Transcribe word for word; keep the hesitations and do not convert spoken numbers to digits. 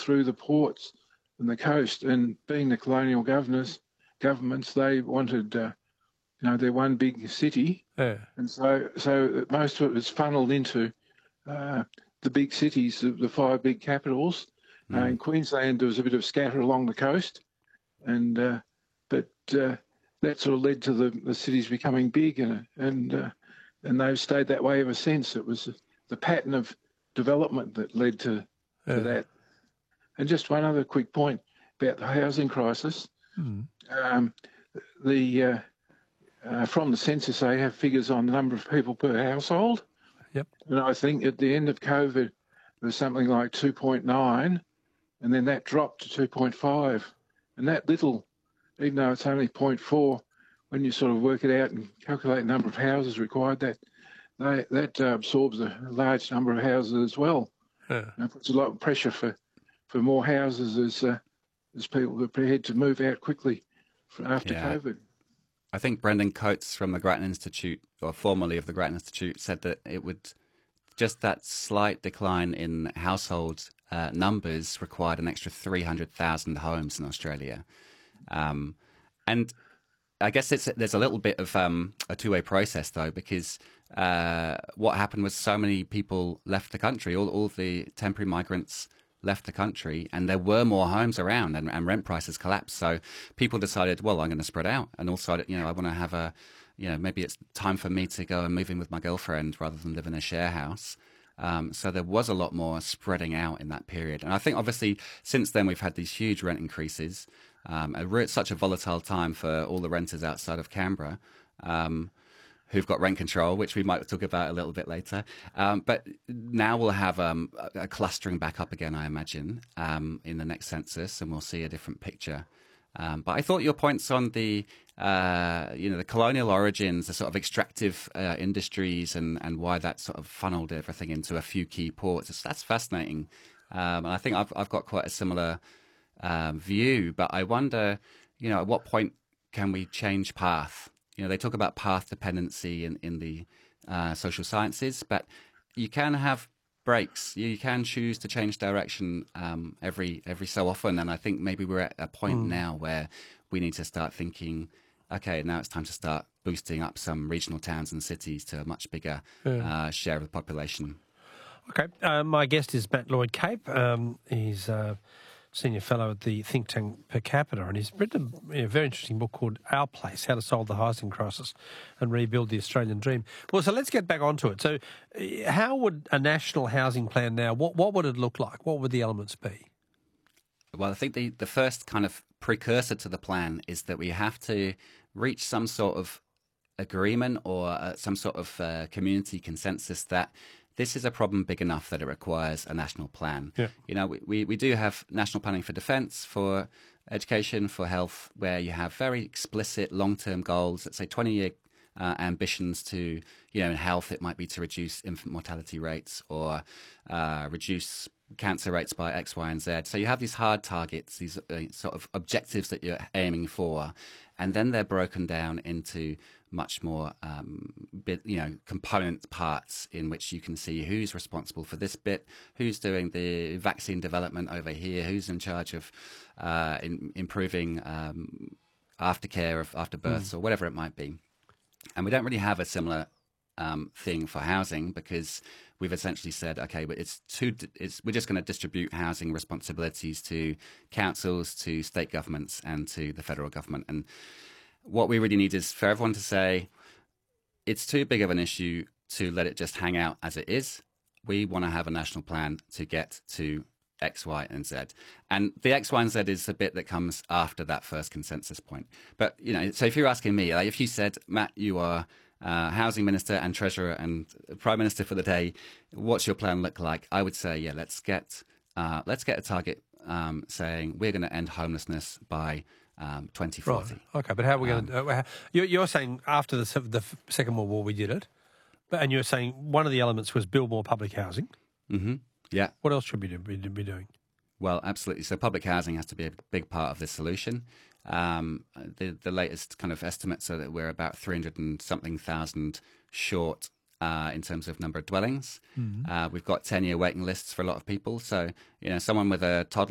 through the ports and the coast. And being the colonial governors, governments, they wanted, uh, you know, their one big city. Yeah. And so, so most of it was funneled into uh, the big cities, the, the five big capitals. Mm. Uh, in Queensland, there was a bit of scatter along the coast, and uh, but uh, that sort of led to the, the cities becoming big, and and uh, and they've stayed that way ever since. It was the pattern of development that led to, Yeah. to that. And just one other quick point about the housing crisis. Mm. Um, the uh, uh, from the census, they have figures on the number of people per household. Yep. And I think at the end of COVID, it was something like two point nine, and then that dropped to two point five. And that little, even though it's only zero point four, when you sort of work it out and calculate the number of houses required, that they, that uh, absorbs a large number of houses as well. Yeah. And it puts a lot of pressure for, for more houses as uh, as people are prepared to move out quickly for after Yeah. COVID. I think Brendan Coates from the Grattan Institute, or formerly of the Grattan Institute, said that it would just that slight decline in household uh, numbers required an extra three hundred thousand homes in Australia. Um, and I guess it's, there's a little bit of um, a two-way process, though, because uh, what happened was so many people left the country. All, all of the temporary migrants left the country, and there were more homes around, and, and rent prices collapsed. So people decided, well, I'm going to spread out, and also, you know, I want to have a, you know, maybe it's time for me to go and move in with my girlfriend rather than live in a share house. Um, so there was a lot more spreading out in that period. And I think obviously since then we've had these huge rent increases. Um, and we're at such a volatile time for all the renters outside of Canberra. Um, who've got rent control, which we might talk about a little bit later. Um, but now we'll have um, a clustering back up again, I imagine, um, in the next census, and we'll see a different picture. Um, but I thought your points on the, uh, you know, the colonial origins, the sort of extractive uh, industries, and, and why that sort of funneled everything into a few key ports. That's fascinating, um, and I think I've I've got quite a similar um, view. But I wonder, you know, at what point can we change path? You know, they talk about path dependency in, in the uh, social sciences, but you can have breaks. You can choose to change direction um, every every so often. And I think maybe we're at a point mm. now where we need to start thinking, okay, now it's time to start boosting up some regional towns and cities to a much bigger yeah. uh, share of the population. Okay. Uh, my guest is Matt Lloyd-Cape. Um, he's uh, Senior Fellow at the think tank Per Capita, and he's written a, a very interesting book called Our Place, How to Solve the Housing Crisis and Rebuild the Australian Dream. Well, so let's get back onto it. So uh, how would a national housing plan now, what, what would it look like? What would the elements be? Well, I think the, the first kind of precursor to the plan is that we have to reach some sort of agreement or uh, some sort of uh, community consensus that this is a problem big enough that it requires a national plan. Yeah. You know, we, we, we do have national planning for defence, for education, for health, where you have very explicit long-term goals, let's say twenty-year uh, ambitions to, you know, in health, it might be to reduce infant mortality rates or uh, reduce cancer rates by X, Y, and Z. So you have these hard targets, these uh, sort of objectives that you're aiming for, and then they're broken down into much more, um, bit, you know, component parts in which you can see who's responsible for this bit, who's doing the vaccine development over here, who's in charge of uh, in, improving um, aftercare of after births mm. or whatever it might be. And we don't really have a similar um, thing for housing because we've essentially said, okay, but it's too, it's, we're just going to distribute housing responsibilities to councils, to state governments, and to the federal government. And what we really need is for everyone to say, it's too big of an issue to let it just hang out as it is. We want to have a national plan to get to X, Y, and Z. And the X, Y, and Z is the bit that comes after that first consensus point. But, you know, so if you're asking me, like if you said, Matt, you are uh, Housing Minister and Treasurer and Prime Minister for the day, what's your plan look like? I would say, yeah, let's get, uh, let's get a target um, saying we're going to end homelessness by Um, twenty forty. Right. Okay, but how are we um, going to... Uh, you're, you're saying after the, the Second World War we did it, but, and you're saying one of the elements was build more public housing. Mm-hmm. Yeah. What else should we be, be doing? Well, absolutely. So public housing has to be a big part of this solution. Um, the, the latest kind of estimates are that we're about three hundred and something thousand short uh, in terms of number of dwellings. Mm-hmm. Uh, we've got ten-year waiting lists for a lot of people. So, you know, someone with a toddler